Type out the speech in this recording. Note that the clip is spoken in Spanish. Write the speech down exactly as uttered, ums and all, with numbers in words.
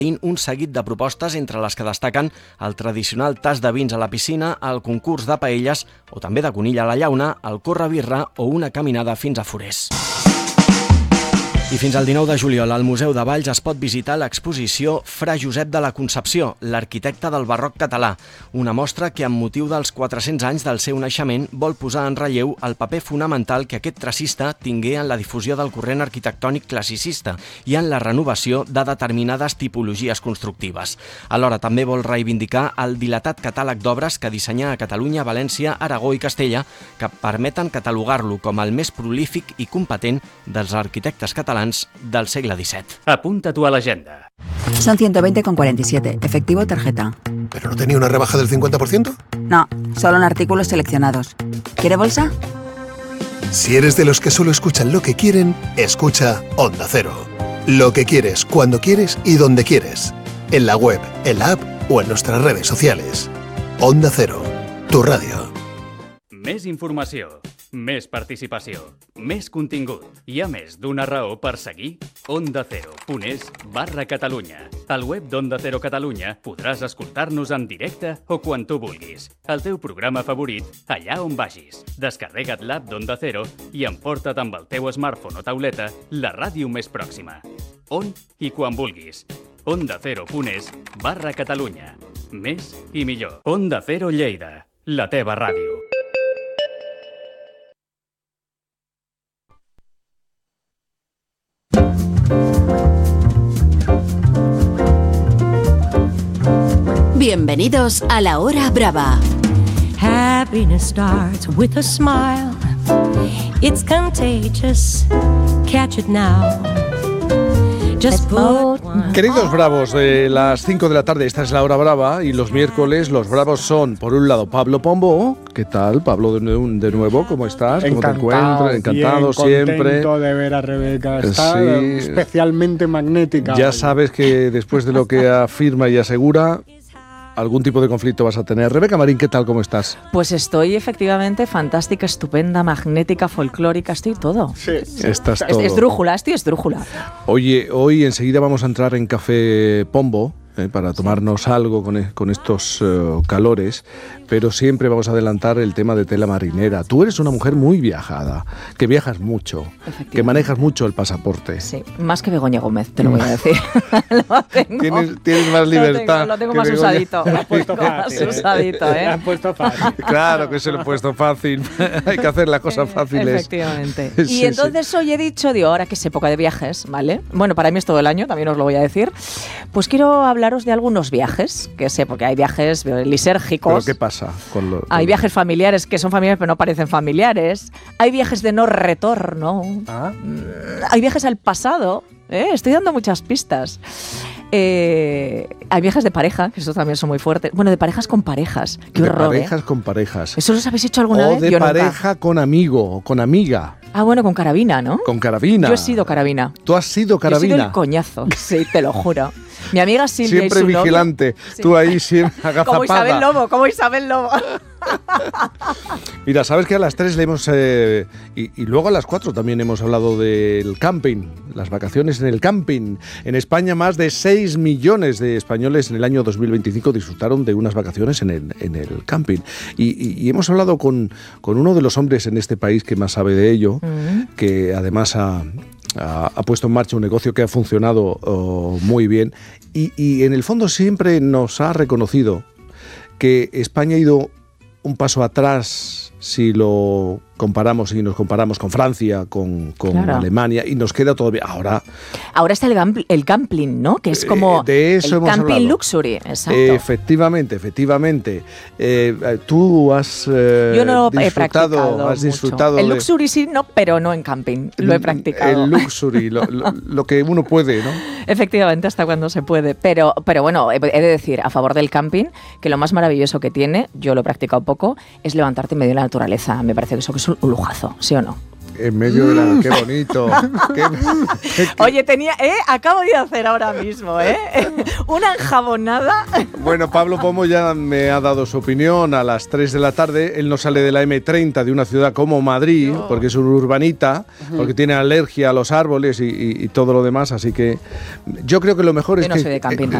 un seguit de propostes entre les que destaquen el tradicional tas de vins a la piscina, el concurs de paelles o també de conill a la llauna, el corre-birra o una caminada fins a Forès. I fins al dinou de juliol al Museu de Valls es pot visitar l'exposició Fra Josep de la Concepció, l'arquitecte del barroc català, una mostra que amb motiu dels quatre-cents anys del seu naixement vol posar en relleu el paper fonamental que aquest tracista tingué en la difusió del corrent arquitectònic classicista i en la renovació de determinades tipologies constructives. Alhora també vol reivindicar el dilatat catàleg d'obres que dissenyà a Catalunya, València, Aragó i Castella, que permeten catalogar-lo com el més prolífic i competent dels arquitectes catalans del segle disset. Apunta tu a l'agenda. Son ciento veinte con cuarenta y siete, efectivo tarjeta. ¿Pero no tenía una rebaja del cincuenta por ciento? No, solo en artículos seleccionados. ¿Quiere bolsa? Si eres de los que solo escuchan lo que quieren, escucha Onda Cero. Lo que quieres, cuando quieres y donde quieres. En la web, en la app o en nuestras redes sociales. Onda Cero, tu radio. Més informació, més participació, més contingut. Hi ha més d'una raó per seguir onda cero punt es barra Catalunya. Al web d'Onda Cero Catalunya podràs escoltar-nos en directe o quan tu vulguis. El teu programa favorit, allà on vagis. Descarrega't l'app d'Onda Cero i emporta't amb el teu smartphone o tauleta la ràdio més pròxima. On i quan vulguis. Onda Cero punt es barra Catalunya. Més i millor. Onda Cero Lleida, la teva ràdio. Bienvenidos a La Hora Brava. Happiness starts with a smile. It's contagious. Catch it now. Just put one. Queridos bravos, de las cinco de la tarde, esta es La Hora Brava y los miércoles los bravos son, por un lado, Pablo Pombo. ¿Qué tal, Pablo, de, de nuevo? ¿Cómo estás? ¿Cómo Encantado, te encuentras? Encantado bien, siempre. Contento de ver a Rebeca. Está Sí. especialmente magnética. Ya hoy. sabes que después de lo que afirma y asegura, algún tipo de conflicto vas a tener. Rebeca Marín, ¿qué tal? ¿Cómo estás? Pues estoy efectivamente fantástica, estupenda, magnética, folclórica, estoy todo. Sí. Estás Es, todo. esdrújula, estoy esdrújula. Oye, hoy enseguida vamos a entrar en Café Pombo eh, para tomarnos algo con, e- con estos eh, calores, pero siempre vamos a adelantar el tema de tela marinera. Tú eres una mujer muy viajada, que viajas mucho, que manejas mucho el pasaporte. Sí, más que Begoña Gómez, te lo voy a decir. Lo tengo. Tienes, tienes más libertad. Lo tengo, lo tengo que más Begoña. usadito. Lo has puesto Lo tengo más fácil, ¿eh? usadito, Lo ¿eh? has puesto fácil. Claro que se lo he puesto fácil. Hay que hacer las cosas fáciles. Efectivamente. Sí, Y entonces hoy he dicho, digo, ahora que es época de viajes, ¿vale? Bueno, para mí es todo el año, también os lo voy a decir. Pues quiero hablaros de algunos viajes, que sé, porque hay viajes lisérgicos. ¿Pero qué pasa con lo, Hay viajes familiares que son familiares pero no parecen familiares. Hay viajes de no retorno. Ah. Hay viajes al pasado. ¿eh? Estoy dando muchas pistas. Eh, hay viajes de pareja, que esos también son muy fuertes. Bueno, de parejas con parejas. Qué de horror, ¿eh? parejas con parejas? ¿Eso los habéis hecho alguna O vez? de Yo nunca. pareja con amigo o con amiga. Ah, bueno, con carabina, ¿no? Con carabina. Yo he sido carabina. ¿Tú has sido Yo he carabina? sido el coñazo, sí, te lo juro. Mi amiga Silvia Siempre y su novio. vigilante. Sí. Tú ahí siempre agazapada. Como Isabel Lobo, como Isabel Lobo. Mira, sabes que a las tres le hemos... Eh, y, y luego a las cuatro también hemos hablado del camping, las vacaciones en el camping. En España más de seis millones de españoles en el año dos mil veinticinco disfrutaron de unas vacaciones en el, en el camping. Y, y, y hemos hablado con, con uno de los hombres en este país que más sabe de ello, Mm. que además ha... Ha, ha puesto en marcha un negocio que ha funcionado oh, muy bien y, y en el fondo siempre nos ha reconocido que España ha ido un paso atrás si lo comparamos y nos comparamos con Francia, con, con Claro. Alemania, y nos queda todavía ahora. Ahora está el, gam- el camping, ¿no? Que es como Eh, de eso el hemos camping hablado. luxury, exacto. Efectivamente, efectivamente. Eh, tú has eh, Yo no lo he disfrutado, practicado has mucho. disfrutado El de- luxury sí, no, pero no en camping. Lo he practicado. El luxury, lo, lo, lo que uno puede, ¿no? Efectivamente, hasta cuando se puede. Pero, pero bueno, he he de decir, a favor del camping, que lo más maravilloso que tiene, yo lo he practicado poco, es levantarte en medio de la naturaleza. Me parece que eso que es un lujazo, ¿sí o no? En medio de la... ¡Qué bonito! Qué, qué, qué... Oye, tenía... ¿eh? Acabo de hacer ahora mismo, ¿eh? Una enjabonada. Bueno, Pablo Pomo ya me ha dado su opinión a las tres de la tarde. Él no sale de la eme treinta de una ciudad como Madrid, oh. porque es un urbanita, uh-huh. porque tiene alergia a los árboles y, y, y todo lo demás, así que yo creo que lo mejor yo es no que... soy de camping,